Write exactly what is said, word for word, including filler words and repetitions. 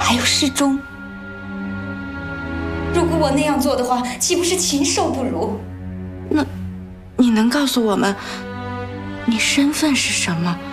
还有失踪。如果我那样做的话，岂不是禽兽不如？ 那，你能告诉我们，你身份是什么？